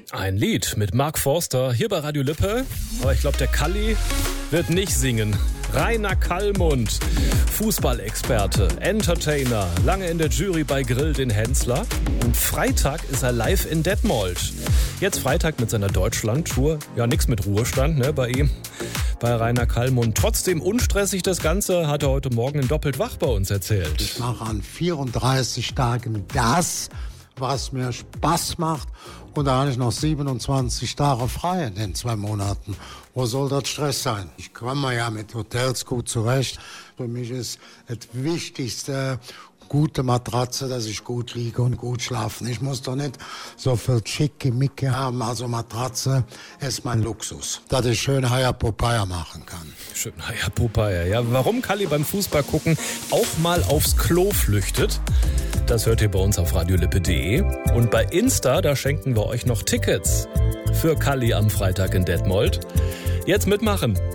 Ein Lied mit Mark Forster hier bei Radio Lippe. Aber ich glaube, der Kalli wird nicht singen. Rainer Kallmund, Fußballexperte, Entertainer, lange in der Jury bei Grill den Hensler. Und Freitag ist er live in Detmold. Jetzt Freitag mit seiner Deutschland-Tour. Ja, nix mit Ruhestand, ne, bei ihm. Bei Rainer Kallmund. Trotzdem unstressig das Ganze, hat er heute Morgen in Doppelt wach bei uns erzählt. Ich mache an 34 Tagen das, was mir Spaß macht. Und da habe ich noch 27 Tage frei in den 2 Monaten. Wo soll das Stress sein? Ich komme ja mit Hotels gut zurecht. Für mich ist das Wichtigste, gute Matratze, dass ich gut liege und gut schlafen. Ich muss doch nicht so viel Schickimicki haben. Also Matratze ist mein Luxus, dass ich schön Haya-Popeye machen kann. Schön Haya-Popeye. Ja, warum Kalli beim Fußball gucken auch mal aufs Klo flüchtet, das hört ihr bei uns auf radiolippe.de. Und bei Insta, da schenken wir euch noch Tickets für Kalli am Freitag in Detmold. Jetzt mitmachen.